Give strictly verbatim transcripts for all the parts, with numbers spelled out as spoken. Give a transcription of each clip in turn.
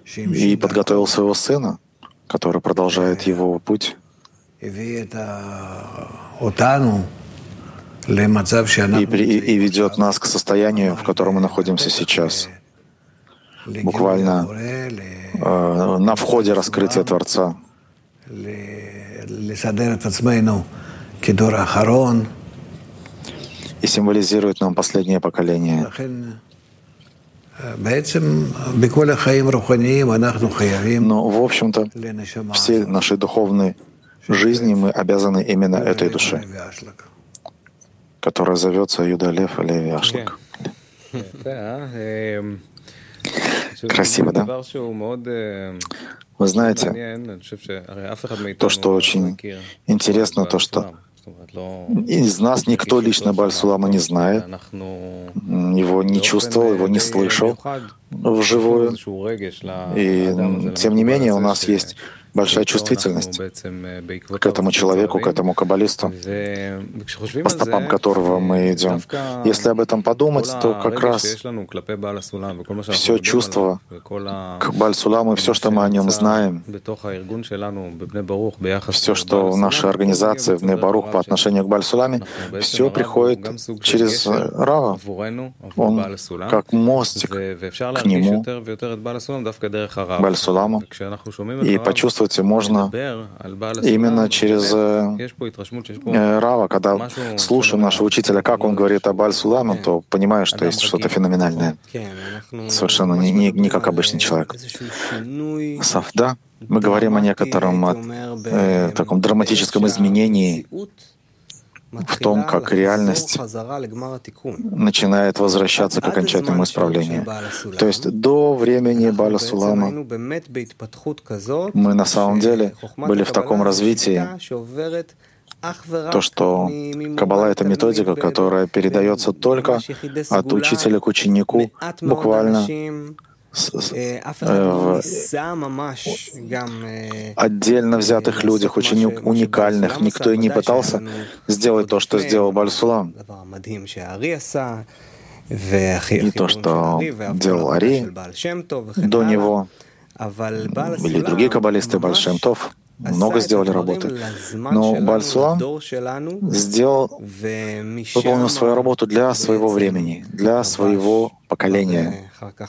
и подготовил своего сына, который продолжает его путь, и, при, и ведет нас к состоянию, в котором мы находимся сейчас, буквально э, на входе раскрытия Творца, и символизирует нам последнее поколение. Но, в общем-то, все наши духовные жизни мы обязаны именно этой душе, которая зовется Юда Лев или Леви Ашлак. Красиво, да? Вы знаете, то, что очень интересно, то, что из нас никто лично Бааль Сулама не знает, его не чувствовал, его не слышал вживую. И тем не менее у нас есть большая чувствительность к этому человеку, к этому каббалисту, по стопам которого мы идем. Если об этом подумать, то как раз все чувство к Бааль Суламу и все, что мы о нем знаем, все, что в нашей организации, в Бней Барух по отношению к Бааль Суламе, все приходит через Рава. Он как мостик к нему, Бааль Суламу, и почувствовать можно именно через э, Рава. Когда слушаем нашего учителя, как он говорит о Бааль Суламе, то понимаешь, что есть что-то феноменальное. Совершенно не, не, не как обычный человек. Сав, да, мы говорим о некотором э, таком драматическом изменении в том, как реальность начинает возвращаться к окончательному исправлению. То есть до времени Бааля Сулама мы на самом деле были в таком развитии, то, что Каббала — это методика, которая передается только от учителя к ученику, буквально в отдельно взятых людях, очень уникальных. Никто и не пытался сделать то, что сделал Бааль Сулам. И то, что делал Ари до него, или другие каббалисты, Бааль Шем Тов, много сделали работы. Но Бааль Сулам сделал, выполнил свою работу для своего времени, для своего поколения.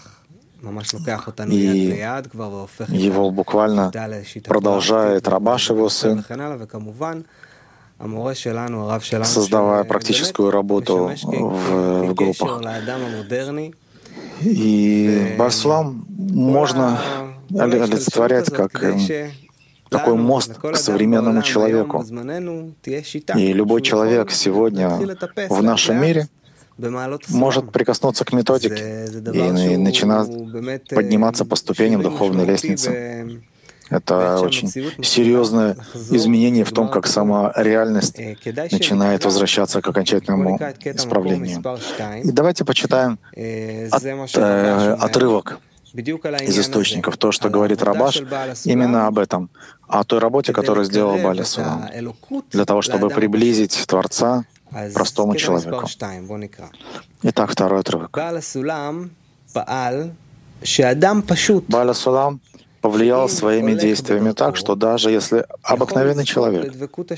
И его буквально продолжает Рабаш, его сын, создавая практическую работу в, в группах. И Бааль Сулам можно олицетворять как такой мост к современному человеку. И любой человек сегодня в нашем мире может прикоснуться к методике и начинать подниматься по ступеням духовной лестницы. Это очень серьезное изменение в том, как сама реальность начинает возвращаться к окончательному исправлению. И давайте почитаем от, э, отрывок из источников, то, что говорит Рабаш, именно об этом, о той работе, которую сделал Бааль Сулам, для того, чтобы приблизить Творца простому человеку. Итак, второй отрывок. Бааль Сулам повлиял своими действиями так, что даже если обыкновенный человек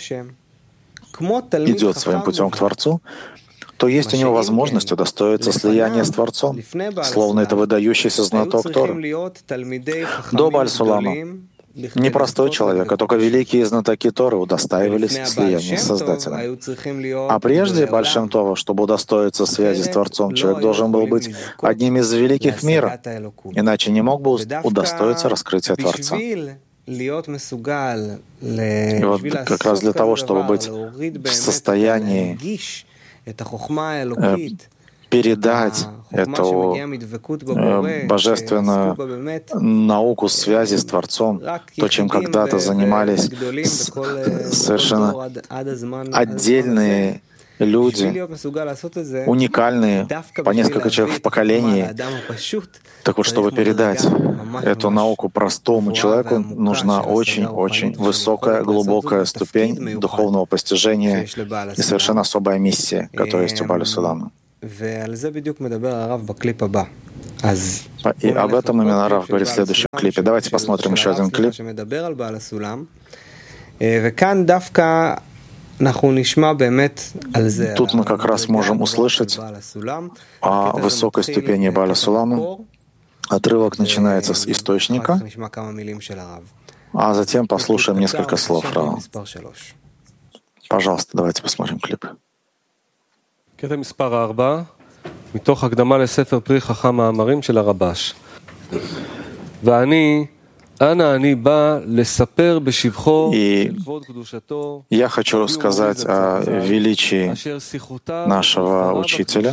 идет своим путем к Творцу, то есть у него возможность удостоиться слияния с Творцом, словно это выдающийся знаток Торы. До Бааль Сулама непростой человек, а только великие знатоки Торы удостаивались слияния с Создателем. А прежде Бааль Шем Това, чтобы удостоиться связи с Творцом, человек должен был быть одним из великих мира, иначе не мог бы удостоиться раскрытия Творца. И вот как раз для того, чтобы быть в состоянии передать эту э, божественную науку связи с Творцом, то, чем когда-то занимались с, совершенно отдельные люди, уникальные, по несколько человек в поколении. Так вот, чтобы передать эту науку простому человеку, нужна очень-очень высокая, глубокая ступень духовного постижения и совершенно особая миссия, которая есть у Бааля Сулама. И об этом именно Рав говорит в следующем клипе. Давайте посмотрим еще один клип. Тут мы как раз можем услышать о высокой ступени Бааля Сулама. Отрывок начинается с источника, а затем послушаем несколько слов Рава. Пожалуйста, давайте посмотрим клип. קטע מספר ארבע, מתוך הקדמה לספר פרי חכם מאמרים של הרבש. ואני, אנה אני בא לספר בשבחו ולכבוד קדושתו. Я хочу рассказать о величии нашего учителя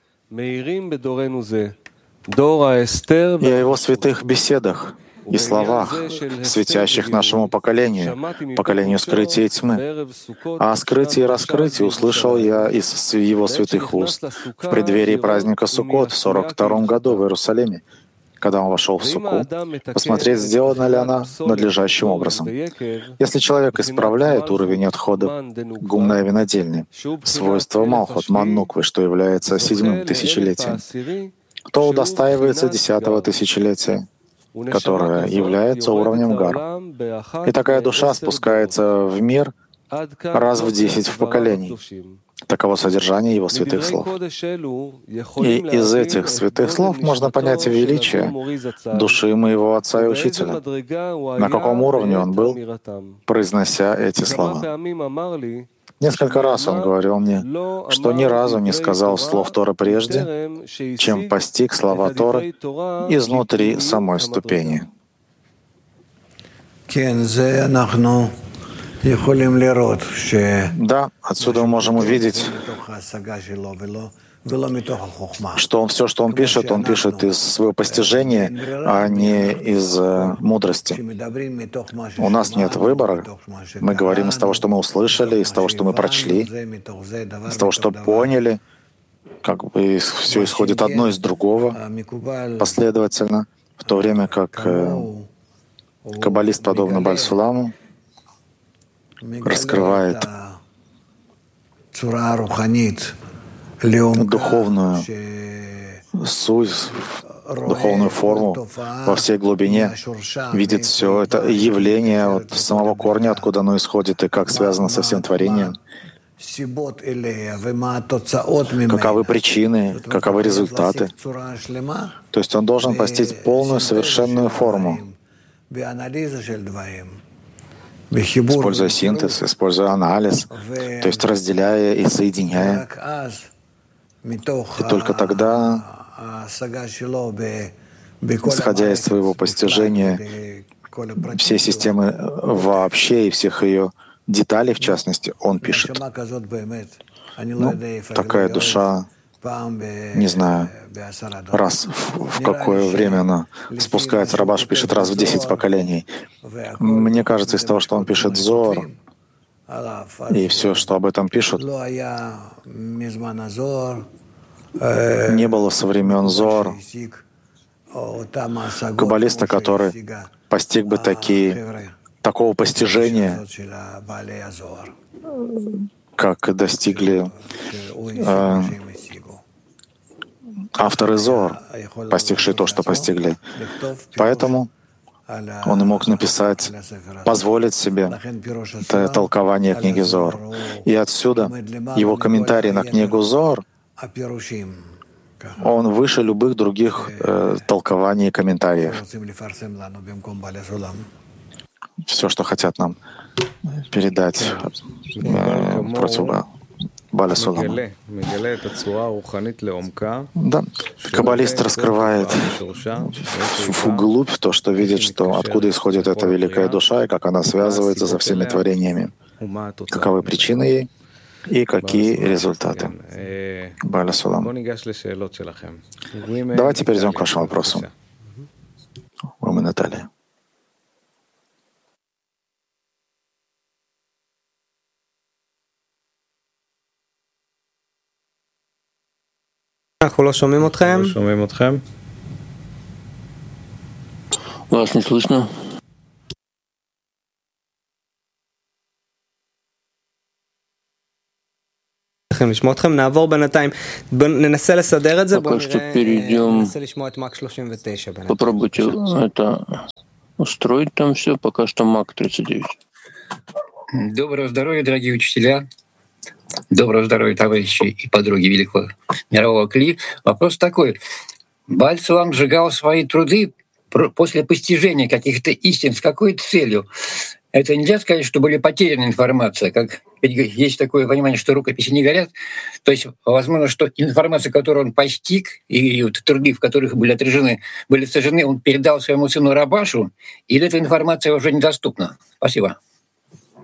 и о его святых беседах и словах, светящих нашему поколению, поколению скрытия и тьмы. А о скрытии и раскрытии услышал я из его святых уст в преддверии праздника Суккот в сорок втором году в Иерусалиме, когда он вошел в Сукку, посмотреть, сделана ли она надлежащим образом. Если человек исправляет уровень отходов гумна и винодельни, свойство Малхот, Маннуквы, что является седьмым тысячелетием, то удостаивается десятого тысячелетия, которое является уровнем Гар. И такая душа спускается в мир раз в десять в поколении. Таково содержание его святых слов. И из этих святых слов можно понять величие души моего отца и учителя, на каком уровне он был, произнося эти слова. Несколько раз он говорил мне, что ни разу не сказал слов Торы прежде, чем постиг слова Торы изнутри самой ступени. Да, отсюда мы можем увидеть, что он, все, что он пишет, он пишет из своего постижения, а не из э, мудрости. У нас нет выбора. Мы говорим из того, что мы услышали, из того, что мы прочли, из того, что поняли. Как бы все исходит одно из другого последовательно, в то время как э, каббалист, подобно Бааль Суламу, раскрывает духовную суть, духовную форму во всей глубине, видит все это явление от самого корня, откуда оно исходит и как связано со всем творением. Каковы причины, каковы результаты. То есть он должен постичь полную, совершенную форму, используя синтез, используя анализ, то есть разделяя и соединяя. И только тогда, исходя из своего постижения всей системы вообще и всех ее деталей, в частности, он пишет. Ну, такая душа, не знаю, раз в, в какое время она спускается. Рабаш пишет раз в десять поколений. Мне кажется, из того, что он пишет Зоар, и все, что об этом пишут, не было со времен Зоар каббалиста, который постиг бы такие, такого постижения, как достигли э, авторы Зоар, постигшие то, что постигли. Поэтому он и мог написать, позволить себе это толкование книги Зоар. И отсюда его комментарий на книгу Зоар, он выше любых других э, толкований и комментариев. Все, что хотят нам передать э, против Бааля Сулама. Да, каббалист раскрывает вглубь то, что видит, что откуда исходит эта великая душа и как она связывается со всеми творениями, каковы причины ей и какие результаты. Бааля Сулам. Давайте перейдем к вашим вопросам. Рома Наталья. אנחנו לא שומעים אתכם. לא שומעים אתכם. Вас не слышно. שמחים לשמוע אתכם. נעבור בינתיים, ננסה לסדר את זה, בואו נראה, ננסה לשמוע את מק שלושים ותשע בינתיים. Попробуйте это устроить там все, пока что мак тридцать девять. Доброго здоровья, дорогие учителя. Доброго здоровья, товарищи и подруги великого мирового Кли. Вопрос такой. Бааль Сулам сжигал свои труды после постижения каких-то истин с какой целью? Это нельзя сказать, что были потеряна информация, как есть такое понимание, что рукописи не горят. То есть, возможно, что информация, которую он постиг, и вот труды, в которых были отражены, были сожжены, он передал своему сыну Рабашу, или эта информация уже недоступна? Спасибо.